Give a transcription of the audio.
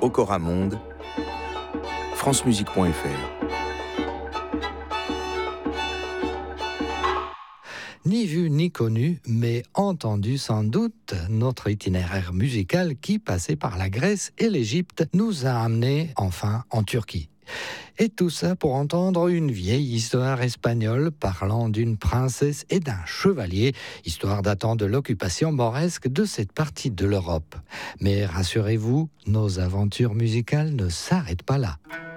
Okora Monde, francemusique.fr. Ni vu ni connu, mais entendu sans doute, notre itinéraire musical qui, passé par la Grèce et l'Égypte, nous a amenés enfin en Turquie. Et tout ça pour entendre une vieille histoire espagnole parlant d'une princesse et d'un chevalier, histoire datant de l'occupation mauresque de cette partie de l'Europe. Mais rassurez-vous, nos aventures musicales ne s'arrêtent pas là.